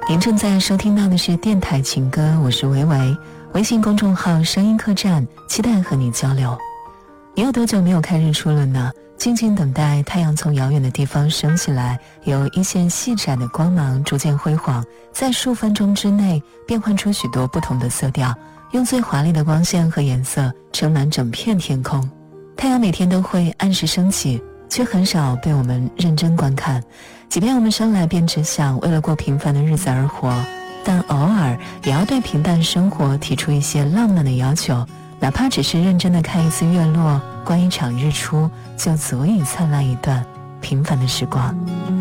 您正在收听到的是电台情歌，我是维维，微信公众号声音客栈，期待和你交流。你有多久没有看日出了呢？静静等待太阳从遥远的地方升起来，由一线细窄的光芒逐渐辉煌，在数分钟之内变换出许多不同的色调，用最华丽的光线和颜色撑满整片天空。太阳每天都会按时升起，却很少被我们认真观看。即便我们生来便只想为了过平凡的日子而活，但偶尔也要对平淡生活提出一些浪漫的要求，哪怕只是认真的看一次月落，观一场日出，就足以灿烂一段平凡的时光。